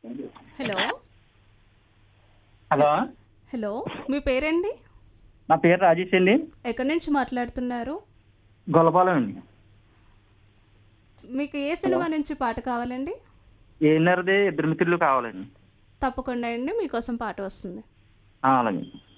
Hello. Hello. Hello, మీ పేరండి? నా పేరు రాజేష్ అండి. ఎక్కడి నుంచి మాట్లాడుతున్నారు? గొల్లపాలెం అండి. మీకు ఏ హలో. సినిమా నుంచి పాట కావాలండి? ఏన్నరది ఇద్దరు మిత్రులు కావాలండి. తప్పకుండా అండి, మీకోసం పాట వస్తుంది. అలాగే.